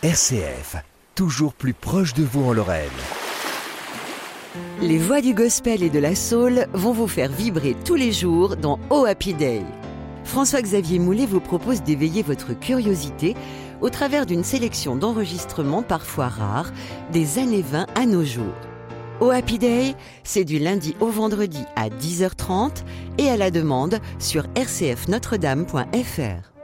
RCF, toujours plus proche de vous en Lorraine. Les voix du gospel et de la soul vont vous faire vibrer tous les jours dans Oh Happy Day. François-Xavier Moulet vous propose d'éveiller votre curiosité au travers d'une sélection d'enregistrements parfois rares des années 20 à nos jours. Oh Happy Day, c'est du lundi au vendredi à 10h30 et à la demande sur rcfnotredame.fr.